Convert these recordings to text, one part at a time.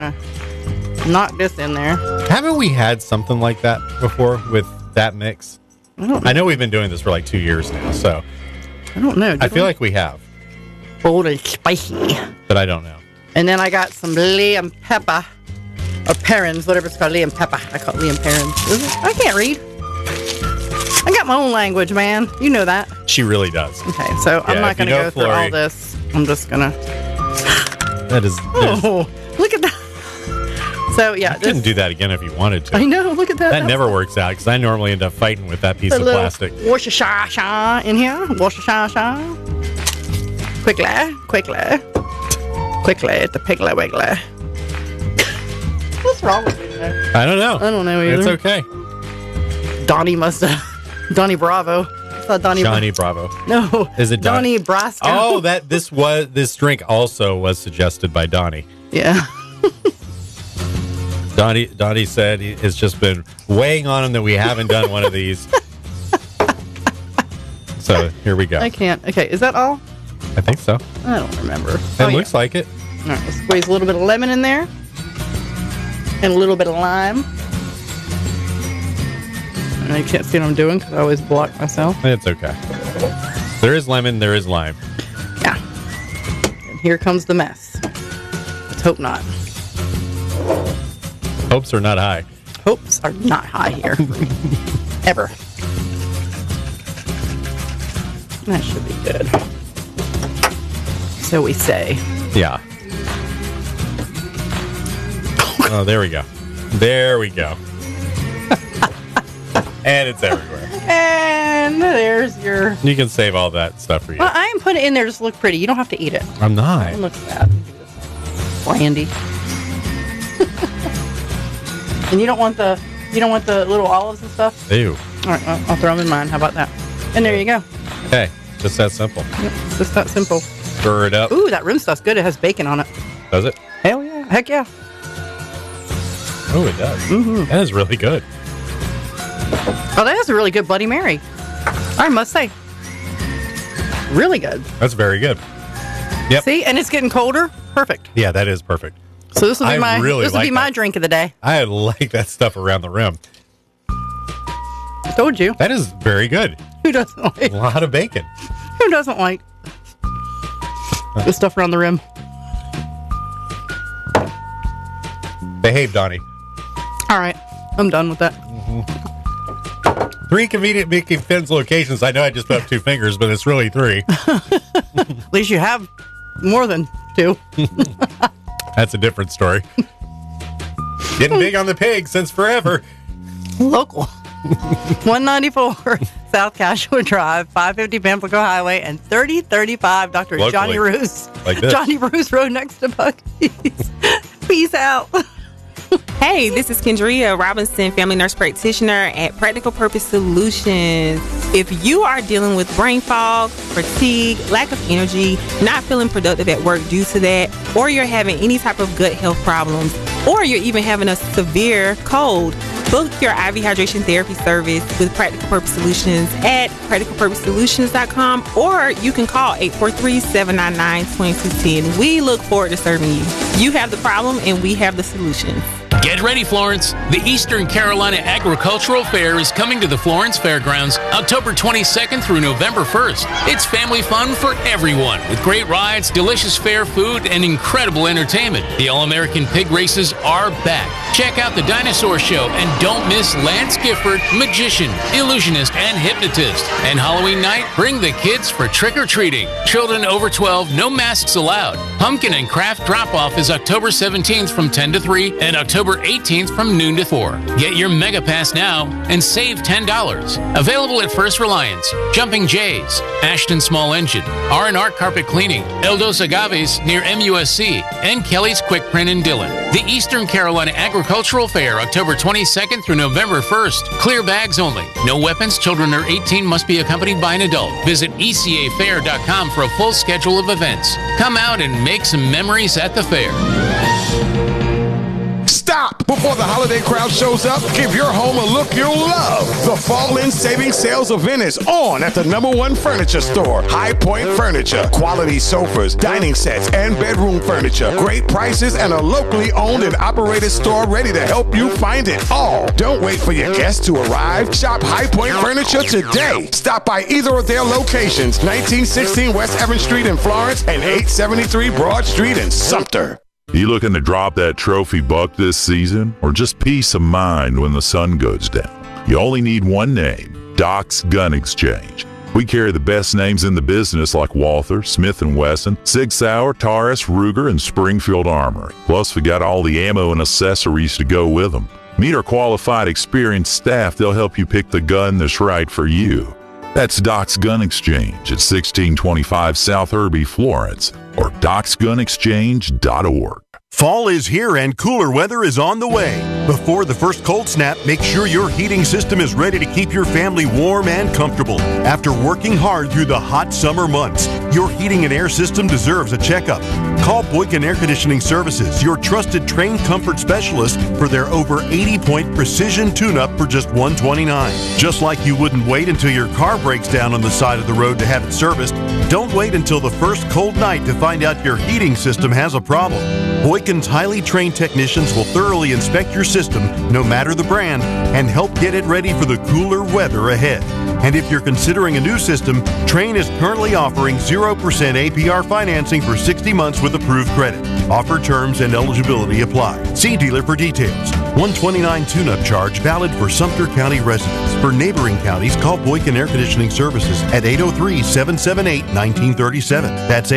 knock this in there. Haven't we had something like that before with that mix? I know we've been doing this for like 2 years now, so I don't know. I feel like we have, bold and spicy. but I don't know. And then I got some Liam pepper. Or parents, whatever it's called, Liam pepper. I call it Liam parents. Is it? I can't read. I got my own language, man. You know that. She really does. Okay, so I'm not going to go through all Flurry. this. I'm just going to... That is... Oh, look at that. So, yeah. You couldn't do that again if you wanted to. I know, look at that. That never works out, because I normally end up fighting with that piece of plastic. Worcestershire in here. Worcestershire. Quickly. The piggly wiggly. What's wrong with you there? I don't know. I don't know either. It's okay. Donnie must have. Donnie Bravo. I thought Donnie. Johnny Bravo. No. Is it Donnie Brasco? Oh, this drink also was suggested by Donnie. Yeah. Donnie said it's just been weighing on him that we haven't done one of these. So here we go. I can't. Okay, is that all? I think so. I don't remember. It looks like it. All right, let's squeeze a little bit of lemon in there. And a little bit of lime. And I can't see what I'm doing because I always block myself. It's okay. There is lemon, there is lime. Yeah. And here comes the mess. Let's hope not. Hopes are not high. Hopes are not high here. Ever. That should be good. So we say. Yeah. Oh, there we go. There we go. And it's everywhere. And there's your... You can save all that stuff for you. Well, I am putting it in there just to look pretty. You don't have to eat it. I'm not. It looks bad. Blandy. And you don't want the little olives and stuff? Ew. All right, I'll throw them in mine. How about that? And there you go. Okay, just that simple. Yep, it's just that simple. Stir it up. Ooh, that rim stuff's good. It has bacon on it. Does it? Hell yeah. Heck yeah. Oh, it does. Mm-hmm. That is really good. Oh, that is a really good Bloody Mary. I must say. Really good. That's very good. Yep. See, and it's getting colder. Perfect. Yeah, that is perfect. So this will be I my drink of the day. I like that stuff around the rim. I told you. That is very good. Who doesn't like? A lot of bacon. Who doesn't like the stuff around the rim? Behave, Donnie. All right, I'm done with that. 3 convenient Mickey Finn's locations. I know I just put up 2 fingers, but it's really 3. At least you have more than 2. That's a different story. Getting big on the pig since forever. Local. 194 South Cashua Drive, 550 Pamplico Highway, and 3035 Dr. Locally. Johnny Roos. Like this. Johnny Roos Road next to Buc-ee's. Peace out. Hey, this is Kendria Robinson, family nurse practitioner at Practical Purpose Solutions. If you are dealing with brain fog, fatigue, lack of energy, not feeling productive at work due to that, or you're having any type of gut health problems, or you're even having a severe cold, book your IV hydration therapy service with Practical Purpose Solutions at practicalpurposesolutions.com, or you can call 843-799-2210. We look forward to serving you. You have the problem and we have the solutions. Get ready, Florence. The Eastern Carolina Agricultural Fair is coming to the Florence Fairgrounds October 22nd through November 1st. It's family fun for everyone with great rides, delicious fair food, and incredible entertainment. The All-American Pig Races are back. Check out the Dinosaur Show and don't miss Lance Gifford, magician, illusionist, and hypnotist. And Halloween night, bring the kids for trick-or-treating. Children over 12, no masks allowed. Pumpkin and Craft Drop-Off is October 17th from 10 to 3 and October 18th from noon to 4. Get your Mega Pass now and save $10. Available at First Reliance, Jumping Jays, Ashton Small Engine, R&R Carpet Cleaning, Eldos Agaves near MUSC, and Kelly's Quick Print in Dillon. The Eastern Carolina Agricultural Fair, October 22nd through November 1st. Clear bags only. No weapons. Children under 18 must be accompanied by an adult. Visit ecafair.com for a full schedule of events. Come out and make some memories at the fair. Stop! shop. Before the holiday crowd shows up, give your home a look you'll love. The Fall-In Savings Sales event is on at the #1 furniture store, High Point Furniture. Quality sofas, dining sets, and bedroom furniture. Great prices and a locally owned and operated store ready to help you find it all. Don't wait for your guests to arrive. Shop High Point Furniture today. Stop by either of their locations, 1916 West Evans Street in Florence and 873 Broad Street in Sumter. You looking to drop that trophy buck this season, or just peace of mind when the sun goes down? You only need one name, Doc's Gun Exchange. We carry the best names in the business like Walther, Smith & Wesson, Sig Sauer, Taurus, Ruger, and Springfield Armory. Plus, we got all the ammo and accessories to go with them. Meet our qualified, experienced staff. They'll help you pick the gun that's right for you. That's Doc's Gun Exchange at 1625 South Irby, Florence, or docsgunexchange.org. Fall is here and cooler weather is on the way. Before the first cold snap, make sure your heating system is ready to keep your family warm and comfortable. After working hard through the hot summer months, your heating and air system deserves a checkup. Call Boykin Air Conditioning Services, your trusted trained comfort specialist, for their over 80-point precision tune-up for just $129. Just like you wouldn't wait until your car breaks down on the side of the road to have it serviced, don't wait until the first cold night to find out your heating system has a problem. Boykin's highly trained technicians will thoroughly inspect your system, no matter the brand, and help get it ready for the cooler weather ahead. And if you're considering a new system, Trane is currently offering 0% APR financing for 60 months with approved credit. Offer terms and eligibility apply. See dealer for details. $129 tune-up charge valid for Sumter County residents. For neighboring counties, call Boykin Air Conditioning Services at 803-778-1937. That's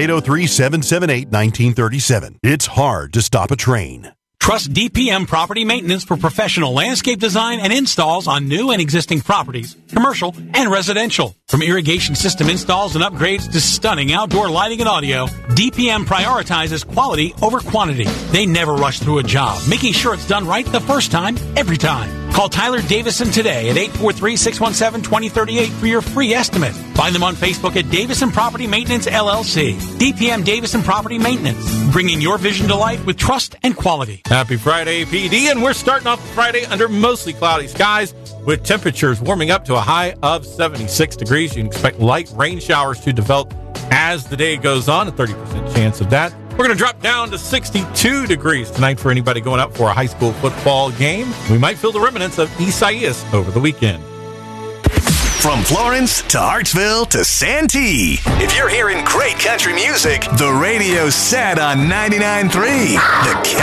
803-778-1937. It's hard to stop a train. Trust DPM Property Maintenance for professional landscape design and installs on new and existing properties, commercial and residential. From irrigation system installs and upgrades to stunning outdoor lighting and audio, DPM prioritizes quality over quantity. They never rush through a job, making sure it's done right the first time, every time. Call Tyler Davison today at 843-617-2038 for your free estimate. Find them on Facebook at Davison Property Maintenance, LLC. DPM Davison Property Maintenance, bringing your vision to life with trust and quality. Happy Friday, PD, and we're starting off Friday under mostly cloudy skies with temperatures warming up to a high of 76 degrees. You can expect light rain showers to develop as the day goes on, a 30% chance of that. We're going to drop down to 62 degrees tonight for anybody going out for a high school football game. We might feel the remnants of Isaias over the weekend. From Florence to Hartsville to Santee, if you're hearing great country music, the radio's set on 99.3. The